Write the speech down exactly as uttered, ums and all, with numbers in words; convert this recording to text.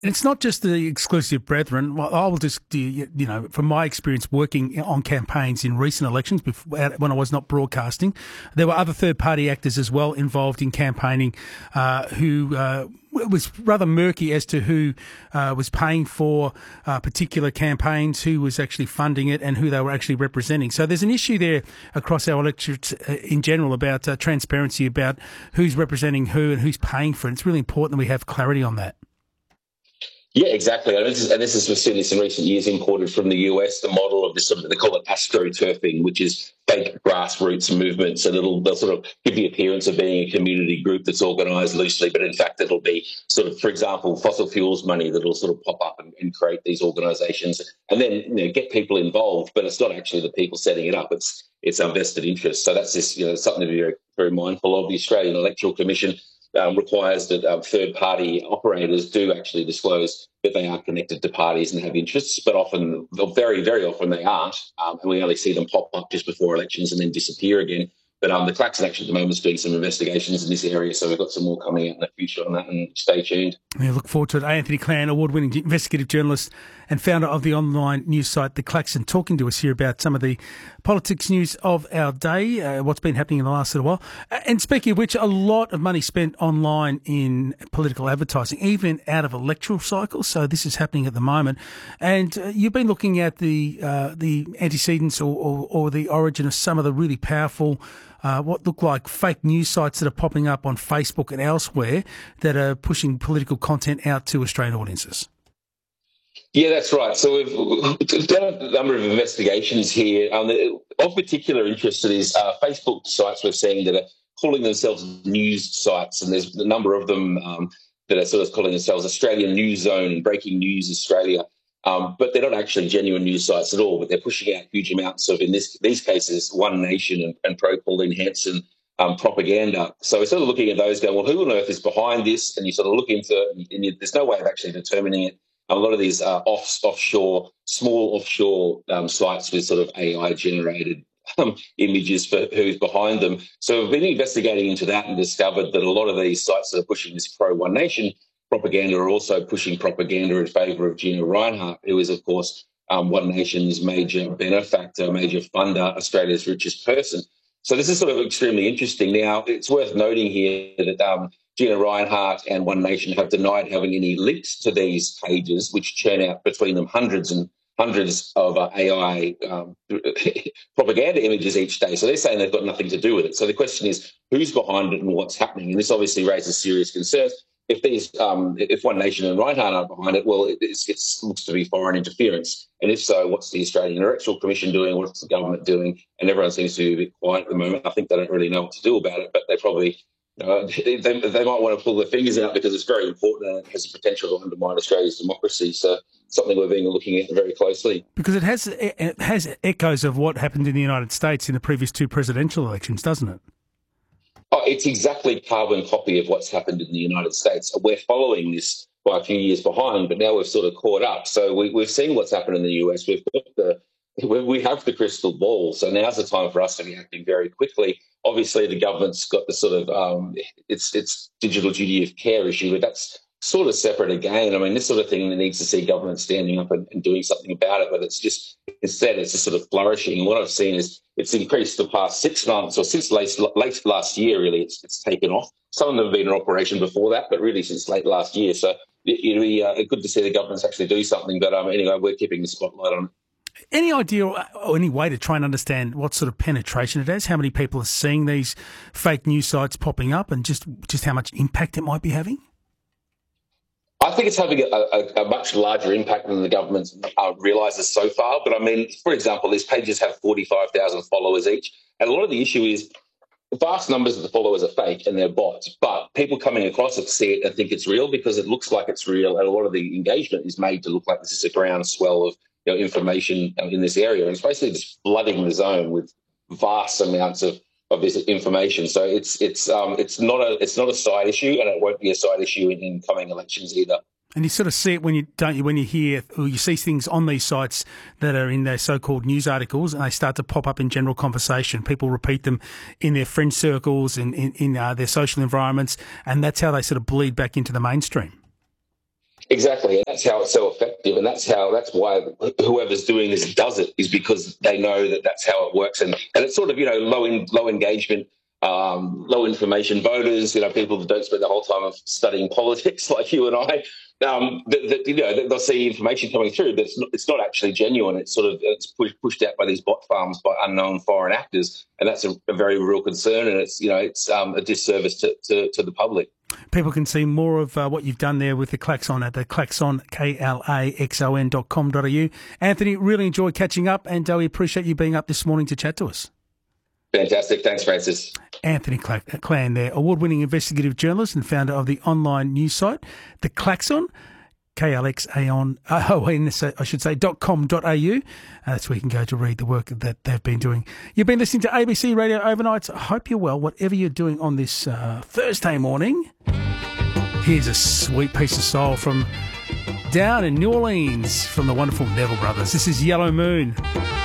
And it's not just the exclusive brethren. Well, I will just, you know, from my experience working on campaigns in recent elections, before, when I was not broadcasting, there were other third-party actors as well involved in campaigning uh, who uh, was rather murky as to who uh, was paying for uh, particular campaigns, who was actually funding it, and who they were actually representing. So there's an issue there across our electorates uh, in general about uh, transparency, about who's representing who and who's paying for it. It's really important that we have clarity on that. Yeah, exactly. And this is, and this is we've seen this in recent years imported from the U S, the model of this sort of, they call it astroturfing, which is fake grassroots movements, and it'll they'll sort of give the appearance of being a community group that's organised loosely, but in fact it'll be sort of, for example, fossil fuels money that'll sort of pop up and, and create these organisations, and then you know get people involved, but it's not actually the people setting it up; it's it's our vested interest. So that's just you know something to be very, very mindful of. The Australian Electoral Commission Um, requires that um, third-party operators do actually disclose that they are connected to parties and have interests, but often, very, very often they aren't, um, and we only see them pop up just before elections and then disappear again. But um, the Klaxon actually at the moment is doing some investigations in this area, so we've got some more coming out in the future on that, and stay tuned. Yeah, look forward to it. Anthony Clan, award-winning investigative journalist and founder of the online news site The Klaxon, talking to us here about some of the politics news of our day, uh, what's been happening in the last little while. And speaking of which, a lot of money spent online in political advertising, even out of electoral cycles. So this is happening at the moment. And uh, you've been looking at the uh, the antecedents or, or, or the origin of some of the really powerful Uh, what look like fake news sites that are popping up on Facebook and elsewhere that are pushing political content out to Australian audiences. Yeah, that's right. So we've, we've done a number of investigations here. Um, of particular interest to these uh, Facebook sites we're seeing that are calling themselves news sites, and there's a number of them um, that are sort of calling themselves Australian News Zone and Breaking News Australia. Um, but they're not actually genuine news sites at all, but they're pushing out huge amounts of, in this these cases, One Nation and, and pro-Pauline Hanson um, propaganda. So we're sort of looking at those going, well, who on earth is behind this? And you sort of look into it, and you, there's no way of actually determining it. A lot of these uh, off, offshore, small offshore um, sites with sort of A I-generated um, images for who's behind them. So we've been investigating into that and discovered that a lot of these sites that are pushing this pro-One Nation propaganda are also pushing propaganda in favour of Gina Rinehart, who is, of course, um, One Nation's major benefactor, major funder, Australia's richest person. So this is sort of extremely interesting. Now, it's worth noting here that um, Gina Rinehart and One Nation have denied having any links to these pages, which churn out between them hundreds and hundreds of uh, A I um, propaganda images each day. So they're saying they've got nothing to do with it. So the question is, who's behind it and what's happening? And this obviously raises serious concerns. If these, um, if One Nation and Rinehart are behind it, well, it, it's, it looks to be foreign interference. And if so, what's the Australian Electoral Commission doing? What's the government doing? And everyone seems to be a bit quiet at the moment. I think they don't really know what to do about it, but they probably, uh, they, they might want to pull their fingers out because it's very important and it has the potential to undermine Australia's democracy. So something we're being looking at very closely. Because it has it has echoes of what happened in the United States in the previous two presidential elections, doesn't it? Oh, it's exactly carbon copy of what's happened in the United States. We're following this by a few years behind, but now we've sort of caught up. So we, we've seen what's happened in the U S. We've got the, we have the crystal ball. So now's the time for us to be acting very quickly. Obviously, the government's got the sort of um, it's it's digital duty of care issue, but that's sort of separate again. I mean, this sort of thing that needs to see government standing up and, and doing something about it, but it's just, instead, it's just sort of flourishing. And what I've seen is it's increased the past six months, or since late, late last year, really, it's, it's taken off. Some of them have been in operation before that, but really since late last year. So it, it'll be uh, good to see the governments actually do something. But um, anyway, we're keeping the spotlight on it. Any idea or any way to try and understand what sort of penetration it has? How many people are seeing these fake news sites popping up, and just, just how much impact it might be having? I think it's having a, a, a much larger impact than the government uh, realises so far. But I mean, for example, these pages have forty-five thousand followers each. And a lot of the issue is vast numbers of the followers are fake and they're bots. But people coming across it see it and think it's real because it looks like it's real. And a lot of the engagement is made to look like this is a groundswell of you know, information in this area. And it's basically just flooding the zone with vast amounts of of this information. So it's it's um it's not a it's not a side issue, and it won't be a side issue in, in coming elections either. And you sort of see it when you don't you when you hear or you see things on these sites that are in their so-called news articles, and they start to pop up in general conversation. People repeat them in their friend circles and in, in uh, their social environments, and that's how they sort of bleed back into the mainstream. Exactly, and that's how it's so effective, and that's how that's why whoever's doing this does it, is because they know that that's how it works, and and it's sort of, you know, low in low engagement, um, low information voters, you know, people that don't spend the whole time of studying politics like you and I. Um, that, that, you know, they'll see information coming through that's not, it's not actually genuine. It's sort of it's pushed pushed out by these bot farms by unknown foreign actors, and that's a, a very real concern. And it's, you know, it's um, a disservice to, to, to the public. People can see more of uh, what you've done there with the Klaxon at the Klaxon, K L A X O N dot com dot A U. Anthony, really enjoyed catching up, and uh, we appreciate you being up this morning to chat to us. Fantastic. Thanks, Francis. Anthony Clan there, award-winning investigative journalist and founder of the online news site, The Klaxon, K L X A N, oh, I should say, .com.au. Uh, that's where you can go to read the work that they've been doing. You've been listening to A B C Radio Overnights. I hope you're well, whatever you're doing on this uh, Thursday morning. Here's a sweet piece of soul from down in New Orleans from the wonderful Neville Brothers. This is Yellow Moon.